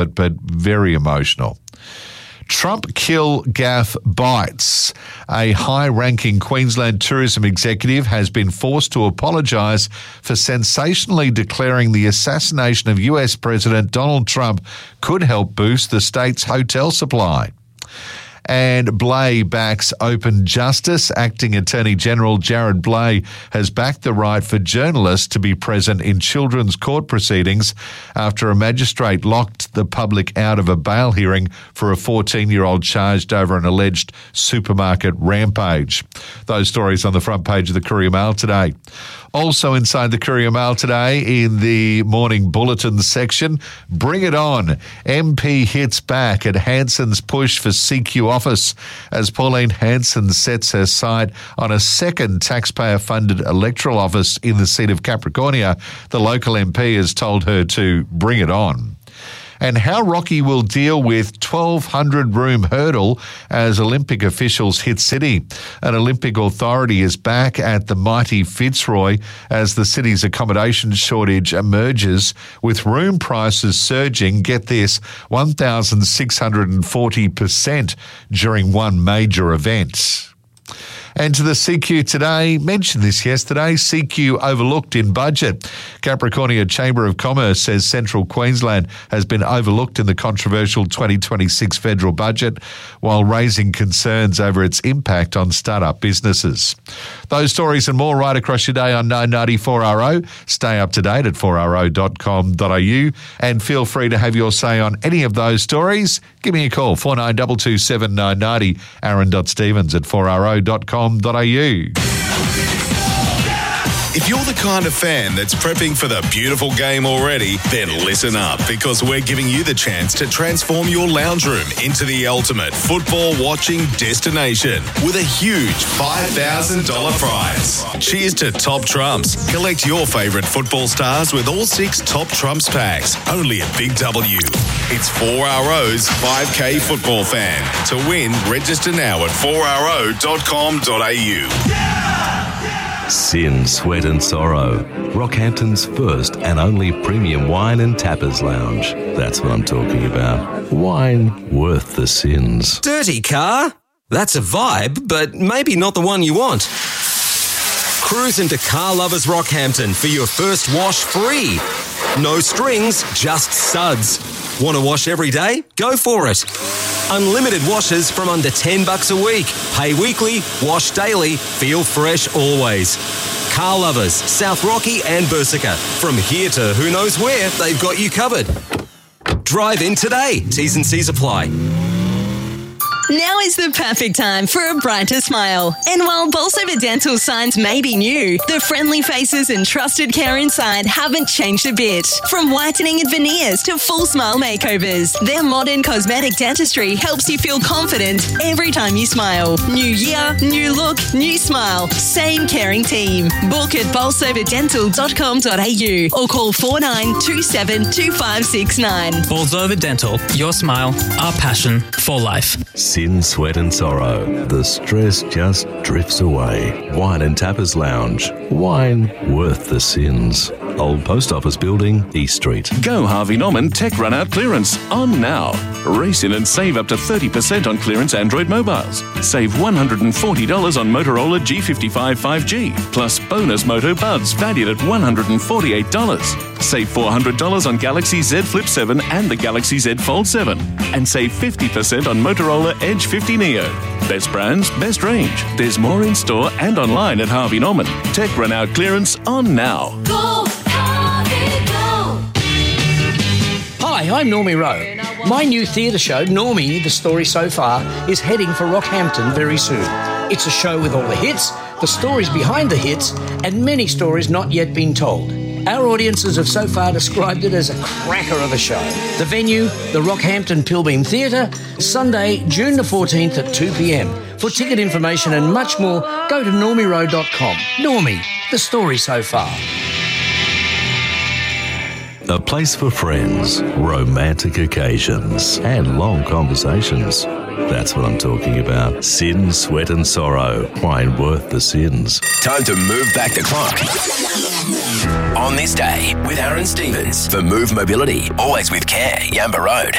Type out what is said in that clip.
but very emotional. Trump kill gaffe bites. A high-ranking Queensland tourism executive has been forced to apologise for sensationally declaring the assassination of US President Donald Trump could help boost the state's hotel supply. And Blay backs open justice. Acting Attorney General Jared Blay has backed the right for journalists to be present in children's court proceedings after a magistrate locked the public out of a bail hearing for a 14-year-old charged over an alleged supermarket rampage. Those stories on the front page of the Courier Mail today. Also inside the Courier Mail today in the morning bulletin section, bring it on. MP hits back at Hanson's push for CQ office as Pauline Hanson sets her sight on a second taxpayer-funded electoral office in the seat of Capricornia. The local MP has told her to bring it on. And how Rocky will deal with 1,200-room hurdle as Olympic officials hit City. An Olympic authority is back at the mighty Fitzroy as the city's accommodation shortage emerges, with room prices surging, get this, 1,640% during one major event. And to the CQ today, mentioned this yesterday, CQ overlooked in budget. Capricornia Chamber of Commerce says Central Queensland has been overlooked in the controversial 2026 federal budget while raising concerns over its impact on start-up businesses. Those stories and more right across your day on 990 4RO. Stay up to date at 4RO.com.au and feel free to have your say on any of those stories. Give me a call, 4922 7990, aaron.stevens at 4RO.com.au. If you're the kind of fan that's prepping for the beautiful game already, then listen up, because we're giving you the chance to transform your lounge room into the ultimate football watching destination with a huge $5,000 prize. Cheers to Top Trumps. Collect your favourite football stars with all 6 Top Trumps packs, only at Big W. It's 4RO's 5K football fan. To win, register now at 4RO.com.au. Sin, Sweat and Sorrow. Rockhampton's first and only premium wine and tappers lounge. That's what I'm talking about. Wine worth the sins. Dirty car? That's a vibe, but maybe not the one you want. Cruise into Car Lovers Rockhampton for your first wash free. No strings, just suds. Want to wash every day? Go for it. Unlimited washes from under $10 a week. Pay weekly, wash daily, feel fresh always. Car Lovers, South Rocky and Bersica. From here to who knows where, they've got you covered. Drive in today. T's and C's apply. Now is the perfect time for a brighter smile. And while Bolsover Dental signs may be new, the friendly faces and trusted care inside haven't changed a bit. From whitening and veneers to full smile makeovers, their modern cosmetic dentistry helps you feel confident every time you smile. New year, new look, new smile. Same caring team. Book at bolsoverdental.com.au or call 4927 2569. Bolsover Dental. Your smile, our passion for life. Sin, Sweat and Sorrow. The stress just drifts away. Wine and Tappers Lounge. Wine worth the sins. Old Post Office Building, East Street. Go Harvey Norman Tech Run Out clearance on now. Race in and save up to 30% on clearance Android mobiles. Save $140 on Motorola G55 5G, plus bonus Moto Buds valued at $148. Save $400 on Galaxy Z Flip 7 and the Galaxy Z Fold 7. And save 50% on Motorola Edge 50 Neo. Best brands, best range. There's more in store and online at Harvey Norman. Tech Run Out clearance on now. Go, Harvey, go. Hi, I'm Normie Rowe. My new theatre show, Normie, The Story So Far, is heading for Rockhampton very soon. It's a show with all the hits, the stories behind the hits, and many stories not yet been told. Our audiences have so far described it as a cracker of a show. The venue, the Rockhampton Pilbeam Theatre, Sunday, June the 14th at 2 p.m. For ticket information and much more, go to normierowe.com. Normie, The Story So Far. A place for friends, romantic occasions, and long conversations. That's what I'm talking about. Sin, Sweat and Sorrow. Wine worth the sins. Time to move back the clock. On this day with Aaron Stevens for Move Mobility. Always with care. Yamba Road.